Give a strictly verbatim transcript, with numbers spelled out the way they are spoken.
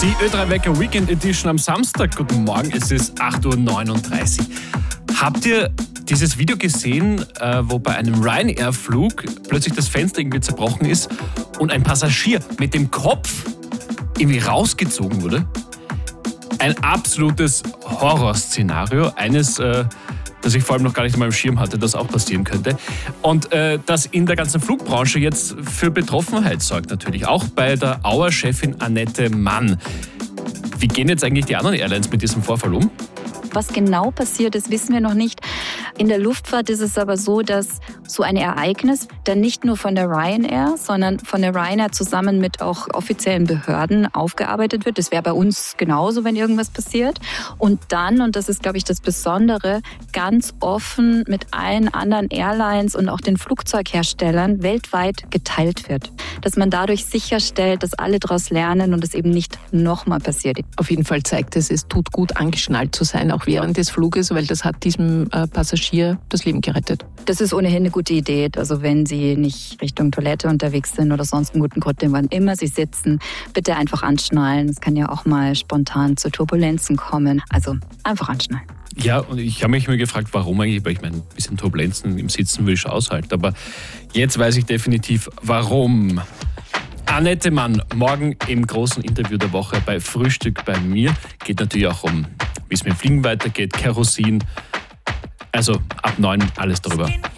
Die Ö drei Wecker Weekend Edition am Samstag. Guten Morgen, es ist acht Uhr neununddreißig. Habt ihr dieses Video gesehen, wo bei einem Ryanair-Flug plötzlich das Fenster irgendwie zerbrochen ist und ein Passagier mit dem Kopf irgendwie rausgezogen wurde? Ein absolutes Horrorszenario, eines, äh, das ich vor allem noch gar nicht in meinem Schirm hatte, das auch passieren könnte. Und äh, das in der ganzen Flugbranche jetzt für Betroffenheit sorgt natürlich, auch bei der Auer-Chefin Annette Mann. Wie gehen jetzt eigentlich die anderen Airlines mit diesem Vorfall um? Was genau passiert ist, wissen wir noch nicht. In der Luftfahrt ist es aber so, dass so ein Ereignis dann nicht nur von der Ryanair, sondern von der Ryanair zusammen mit auch offiziellen Behörden aufgearbeitet wird. Das wäre bei uns genauso, wenn irgendwas passiert. Und dann, und das ist, glaube ich, das Besondere, ganz offen mit allen anderen Airlines und auch den Flugzeugherstellern weltweit geteilt wird. Dass man dadurch sicherstellt, dass alle daraus lernen und es eben nicht nochmal passiert. Auf jeden Fall zeigt es, es tut gut, angeschnallt zu sein, auch während des Fluges, weil das hat diesem äh, Passagier das Leben gerettet. Das ist ohnehin eine gute Idee. Also wenn Sie nicht Richtung Toilette unterwegs sind oder sonst einen guten Grund, wann immer Sie sitzen, bitte einfach anschnallen. Es kann ja auch mal spontan zu Turbulenzen kommen. Also einfach anschnallen. Ja, und ich habe mich immer gefragt, warum eigentlich, weil ich meine, ein bisschen Turbulenzen im Sitzen will ich schon aushalten, aber jetzt weiß ich definitiv, warum. Annette Mann, morgen im großen Interview der Woche bei Frühstück bei mir. Geht natürlich auch um, wie es mit dem Fliegen weitergeht, Kerosin. Also ab neun alles darüber.